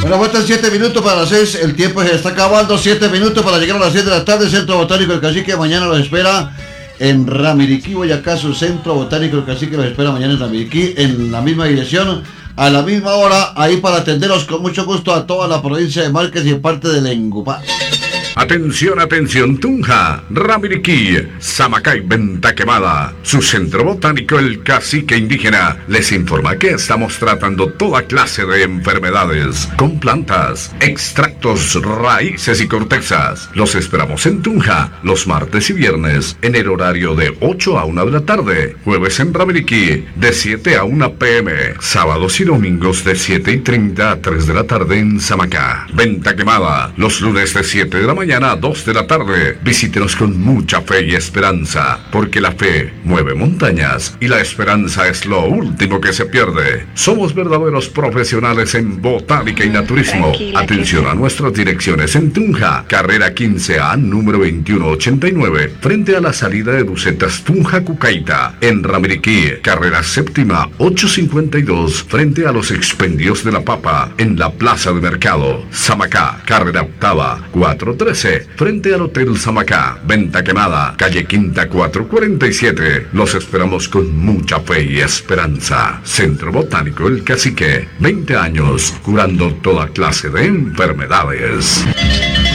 Bueno, faltan 7 minutos para las 6, el tiempo se está acabando, 7 minutos para llegar a las 7 de la tarde, Centro Botánico del Cacique, mañana los espera en Ramiriquí, Boyacá, su Centro Botánico del Cacique los espera mañana en Ramiriquí, en la misma dirección, a la misma hora, ahí para atenderos con mucho gusto a toda la provincia de Márquez y parte del Engupá. Atención, atención, Tunja, Ramiriquí, Samacay, Venta Quemada. Su centro botánico, el Cacique Indígena, les informa que estamos tratando toda clase de enfermedades con plantas, extractos, raíces y cortezas. Los esperamos en Tunja los martes y viernes en el horario de 8 a 1 de la tarde. Jueves en Ramiriquí de 7 a 1 p.m. Sábados y domingos de 7:30 a 3 de la tarde en Samacá. Venta Quemada los lunes de 7 de la mañana a 2 de la tarde. Visítenos con mucha fe y esperanza, porque la fe mueve montañas y la esperanza es lo último que se pierde. Somos verdaderos profesionales en botánica y naturismo. Atención a nuestras direcciones en Tunja, carrera 15A, número 2189, frente a la salida de Bucetas Tunja Cucaita. En Ramiriquí, carrera séptima 852, frente a los expendios de la papa, en la plaza de mercado. Samacá, carrera octava 413, frente al Hotel Samacá. Venta Quemada, calle Quinta 447. Los esperamos con mucha fe y esperanza. Centro Botánico El Cacique, 20 años curando toda clase de enfermedades.